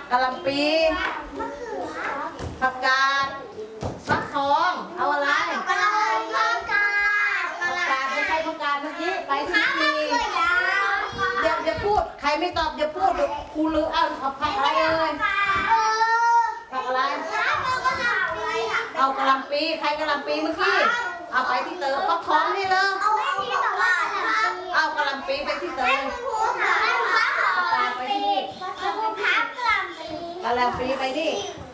กะหล่ำปีผักกาดฟักทองเอาอะไรผักกาดไม่ใช่ผักกาดเมื่อกี้ไปที่ทีเดี๋ยวพูดใครไม่ตอบเดี๋ยวพูดเดี๋ยวครูลือเอาผักอะไรเลยผักอะไรเอากะหล่ำปีใครกะหล่ำปีเมื่อกี้เอาไปที่เต๋อฟักทองนี่เลยเอากะหล่ำปีไปที่เต๋อกะหล่ำปีไปดิ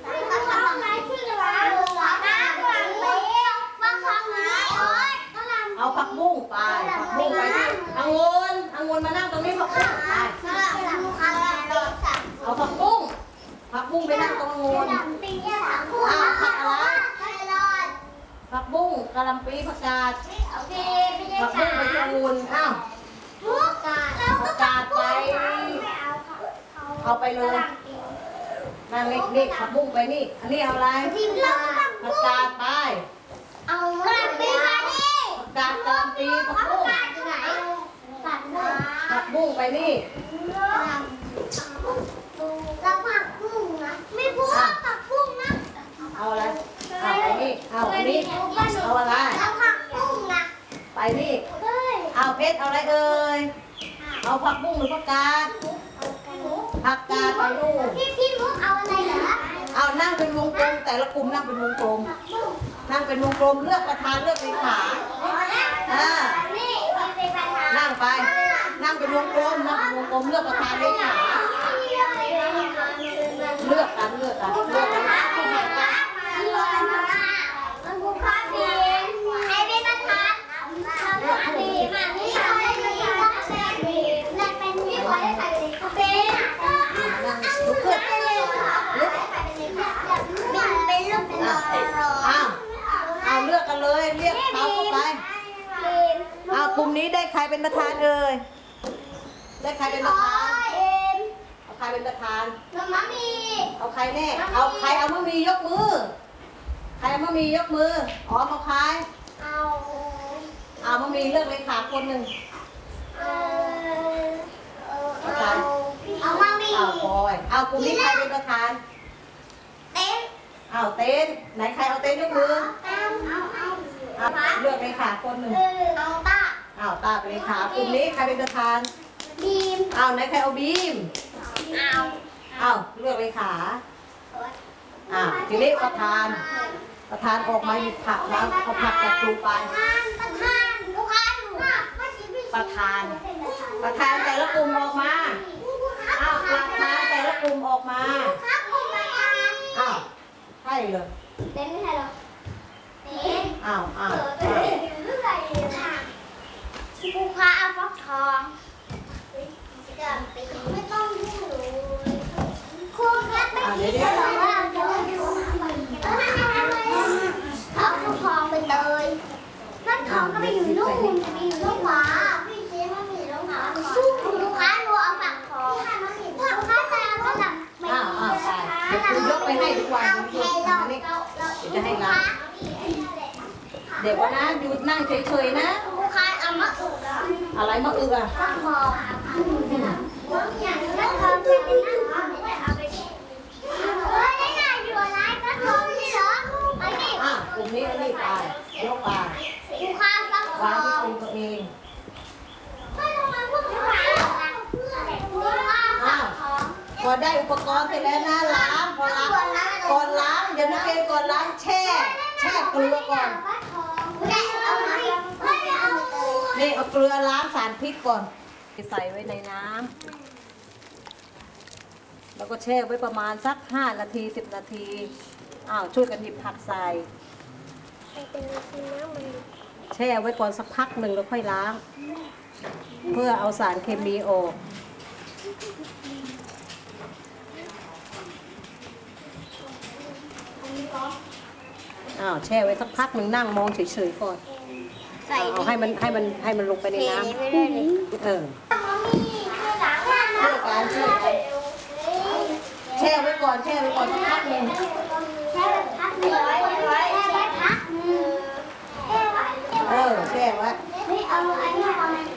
เอาผักบุ้งไปผักบุ้งไปดิองุ่นมานั่งตรงนี้ผักบุ้งไปเอาผักบุ้งไปนั่งตรงองุ่นผักอะไรผักบุ้งกะหล่ำปีผักกาดผักบุ้งไปที่องุ่นอ้าวผักกาดไปเอาไปเลยนั่งนี่ผักบุ้งไปนี่อันนี้เอาอะไรผักกาดไปเอากะหล่ำปีมาดิผักกาดกะหล่ำปีผักบุ้งผักบุ้งไปนี่แล้วผักบุ้งนะไม่พูดผักบุ้งนะเอาอะไรเอาไปนี่เอาอันนี้เอาอะไรแล้วผักบุ้งนะไปนี่เอาเพชรเอาอะไรเอ่ยเอาผักบุ้งหรือผักกาดผักกาดไปลูกพี่มุกเอาอะไรเหรอเอานั่งเป็นวงกลมแต่ละกลุ่มนั่งเป็นวงกลมนั่งเป็นวงกลมเลือกประธานเลือกเลขานั่งไปนั่งเป็นวงกลมนั่งเป็นวงกลมเลือกประธานเลขาเลือกกันเอาเลือกกันเลยเรียกเขาเข้าไปเอากลุ่มนี้ได้ใครเป็นประธานเอ่ยได้ใครเป็นประธานเอาใครเป็นประธานมะมีเอาใครแน่เอาใครเอามะมียกมือใครเอามะมียกมืออ๋อเอาใครเอามะมีเลือกเลขาคนหนึ่งเอามะมีเอาบอยเอากลุ่มนี้ใครเป็นประธานเต้นเอาเต้นไหนใครเอาเต้นยกมือเอาเลือกเลขาคนหนึ่งเอาตาเป็นเลขากลุ่มนี้ใครเป็นประธานบีมเอาไหนใครเอาบีมเอาเลือกเลขาทีนี้ประธานออกมาหยิบผักมาเอาผักจากครูไปประธานแต่ละกลุ่มออกมาเอาประธานแต่ละกลุ่มออกมาเอาใช่เลยเต้นไม่ใช่หรอเอาครูคะเอาฟักทองไม่ต้องยุ่งเลยครูคะไม่คิดจะหรอกว่าจะเอาฟักทองไปเลยฟักทองก็ไปอยู่นู่นจะไปอยู่นู่นขวาพี่เจ๊ไม่มีแล้วนะครูคะหนูเอาฟักทองครูคะแต่เอากระดับไม่ครูยกไปให้ทุกวันจะให้เราเดี๋ยวนะหยุดนั่งเฉยๆนะอะไรมะอึอ่ะกลุ่มนี้อันนี้ไปยกไปวางที่กลุ่มตัวเองพอได้อุปกรณ์เสร็จแล้วนะล้างก่อนล้างเดี๋ยวนักเรียนก่อนล้างแช่เกลือก่อนนี่เอาเกลือล้างสารพิษก่อนใส่ไว้ในน้ำแล้วก็แช่ไว้ประมาณสัก5 นาที 10 นาทีช่วยกันหยิบผักใส่แช่ไว้ก่อนสักพักหนึ่งแล้วค่อยล้างเพื่อเอาสารเคมีออกแช่ไว้สักพักหนึ่งนั่งมองเฉยๆก่อนเอาให้มันลงไปในน้ำแช่ไว้ก่อนสักพักหนึ่งแช่ไว้